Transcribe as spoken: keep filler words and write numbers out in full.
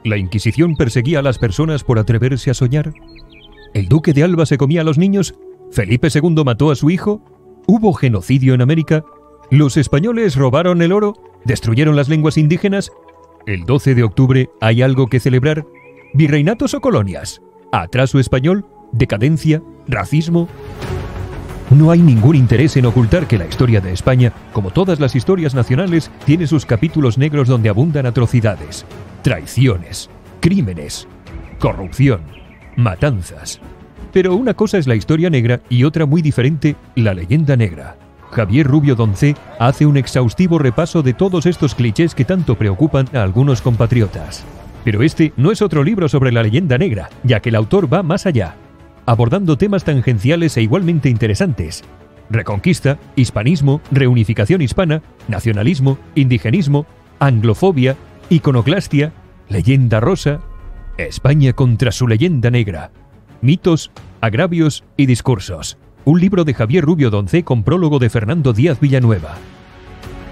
¿La Inquisición perseguía a las personas por atreverse a soñar? ¿El duque de Alba se comía a los niños? ¿Felipe segundo mató a su hijo? ¿Hubo genocidio en América? ¿Los españoles robaron el oro? ¿Destruyeron las lenguas indígenas? ¿El doce de octubre hay algo que celebrar? ¿Virreinatos o colonias? ¿Atraso español? ¿Decadencia? ¿Racismo? No hay ningún interés en ocultar que la historia de España, como todas las historias nacionales, tiene sus capítulos negros donde abundan atrocidades, traiciones, crímenes, corrupción, matanzas. Pero una cosa es la historia negra y otra muy diferente, la leyenda negra. Javier Rubio Doncé hace un exhaustivo repaso de todos estos clichés que tanto preocupan a algunos compatriotas. Pero este no es otro libro sobre la leyenda negra, ya que el autor va más allá, abordando temas tangenciales e igualmente interesantes: reconquista, hispanismo, reunificación hispana, nacionalismo, indigenismo, anglofobia, iconoclastia, leyenda rosa, España contra su leyenda negra, mitos, agravios y discursos. Un libro de Javier Rubio Doncé con prólogo de Fernando Díaz Villanueva.